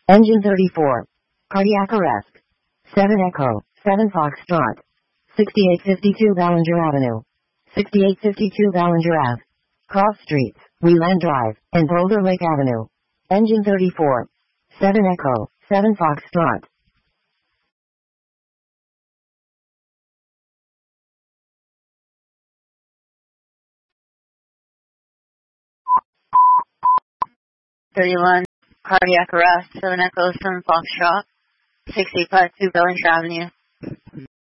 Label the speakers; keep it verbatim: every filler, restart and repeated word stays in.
Speaker 1: Engine thirty-four. Cardiac arrest. seven Echo, seven Foxtrot. sixty-eight fifty-two Ballinger Avenue. sixty-eight fifty-two Ballinger Ave. Cross Streets, Wheeland Drive, and Boulder Lake Avenue. Engine thirty-four. seven Echo, seven Foxtrot.
Speaker 2: thirty-one, cardiac arrest, seven Echo, seven Foxtrot, sixty-eight fifty-two Bellinger Avenue.